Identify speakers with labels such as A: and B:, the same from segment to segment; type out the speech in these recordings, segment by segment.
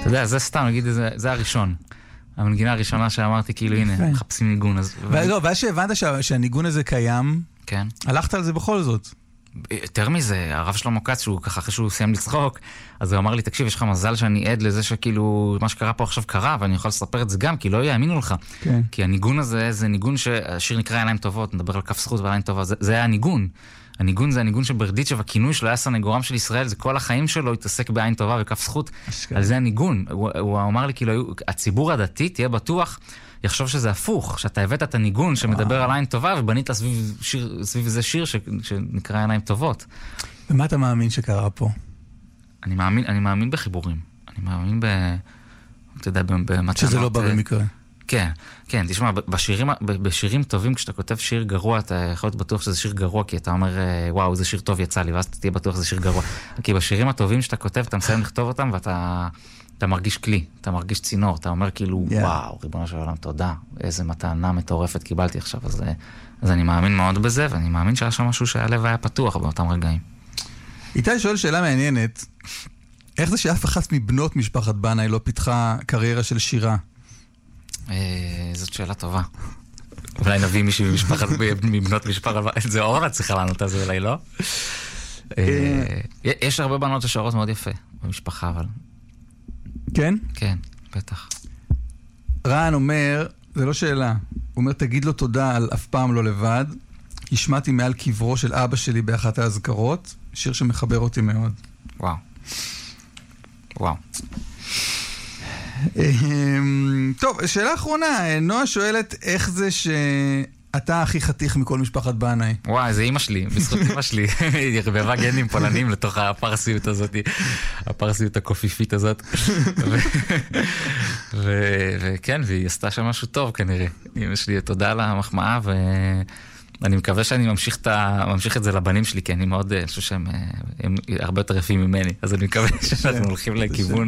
A: אתה יודע, זה סתם, נגיד, זה הראשון. המנגינה הראשונה שאמרתי, כאילו, הנה, מחפשים ניגון.
B: ואז שהבנת שהניגון הזה קיים, הלכת על זה בכל זאת.
A: יותר מזה, הרב שלמה כץ, שהוא ככה אחרי שהוא סיים לצחוק, אז הוא אמר לי, תקשיב, יש לך מזל שאני עד לזה שכאילו, מה שקרה פה עכשיו קרה, ואני יכול לספר את זה גם, כי לא יאמינו לך. כי הניגון הזה, זה ניגון שהשיר נקרא עיניים טובות, נדבר על כף זכות ועיניים טובה, זה היה הניגון. הניגון זה הניגון שברדיצ'ב, הכינוי שלו היה סנגורם של ישראל, זה כל החיים שלו התעסק בעין טובה וכף זכות, על זה הניגון. הוא אמר לי, כאילו, הציבור הדתי תהיה בטוח, יחשוב שזה הפוך, שאתה הבאת את הניגון שמדבר על עין טובה, ובנית סביב זה שיר שנקרא עיניים טובות.
B: ומה אתה מאמין שקרה פה?
A: אני מאמין בחיבורים. אני מאמין אתה יודע, במתנות...
B: שזה לא בא במקרה.
A: כן, כן, תשמע, בשירים טובים, כשאתה כותב שיר גרוע, אתה יכול להיות בטוח שזה שיר גרוע, כי אתה אומר, וואו, זה שיר טוב יצא לי, ואז אתה תהיה בטוח שזה שיר גרוע. כי בשירים הטובים שאתה כותב, אתה מסיים לכתוב אותם, ואתה מרגיש כלי, אתה מרגיש צינור, אתה אומר כאילו, וואו, ריבונו של עולם, תודה, איזה מתנה מטורפת קיבלתי עכשיו, אז אני מאמין מאוד בזה, ואני מאמין שהיה שם משהו שהלב היה פתוח באותם רגעים.
B: איתי שואל שאלה מעניינת, איך זה שאף אחת מבנות משפחת בנאי לא פיתחה קריירה של שירה?
A: זאת שאלה טובה. אולי נביא מישהי מבנות משפחת בנאי, זה אורנה צריכה לענות על זה, אולי לא? יש הרבה בנות ששרות מאוד יפה במשפחה, אבל...
B: כן?
A: כן, בטח.
B: רן אומר, זה לא שאלה, הוא אומר, תגיד לו תודה על אף פעם לא לבד, השמעתי מעל קברו של אבא שלי באחת ההזכרות, שיר שמחבר אותי מאוד.
A: וואו. וואו.
B: טוב, שאלה אחרונה, נועה שואלת איך זה שאתה הכי חתיך מכל משפחת בנאי.
A: וואי, זה אמא שלי, בזכות אמא שלי. היא רבבה גנים פולנים לתוך הפרסיות הזאת, הפרסיות הקופיפית הזאת. וכן, והיא עשתה שם משהו טוב כנראה. אמא שלי, תודה על המחמאה, ואני מקווה שאני ממשיך את זה לבנים שלי, כי אני מאוד, אני חושב שהם הרבה יותר יפים ממני, אז אני מקווה שאנחנו הולכים לכיוון...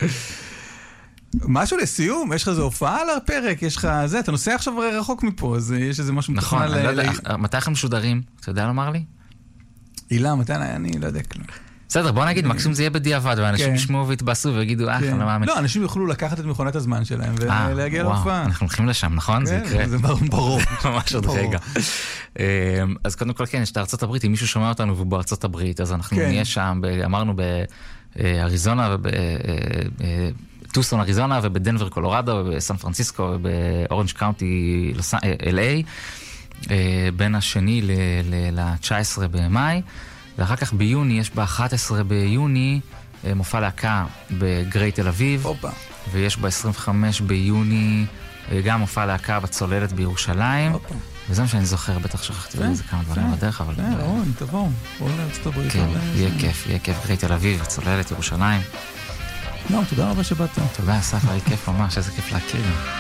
B: משהו לסיום? יש לך איזו הופעה על הפרק? יש לך זה? אתה נוסע עכשיו רחוק מפה, אז יש איזה משהו...
A: נכון, אני לא יודע, מתי אנחנו משודרים? אתה יודע לומר לי?
B: הילה, מתי אני לא יודע כלום.
A: בסדר, בוא נגיד, מקסימום זה יהיה בדיעבד, ואנשים ישמעו והתבאסו ויגידו, אני לא מאמין.
B: לא, אנשים יוכלו לקחת את מכונת הזמן שלהם ולהגיע להופעה.
A: אנחנו הולכים לשם, נכון? זה יקרה.
B: זה ברור.
A: ממש עוד רגע. אז קודם כל כן, יש את ארצות הברית, אם מישהו שומע אותנו ובארצות הברית, אז אנחנו נהיה שם, אמרנו באריזונה טוסון, אריזונה, ובדנבר, קולורדו, ובסן פרנסיסקו, ובאורנג' קאונטי, LA, בין השני ל-19 במאי, ואחר כך ביוני, יש ב-11 ביוני, מופע להקה בגרי תל אביב, ויש ב-25 ביוני, גם מופע להקה בצוללת בירושלים, וזה מה שאני זוכר, בטח שכחתי איזה כמה דברים בדרך, אבל...
B: תבואו, בואו לארצות הברית.
A: כן, יהיה כיף, גרי תל אביב, צוללת, ירושלים.
B: לא, תודה רבה שבאת.
A: תודה, אסף, היה כיף ממש, איזה כיף להכיר.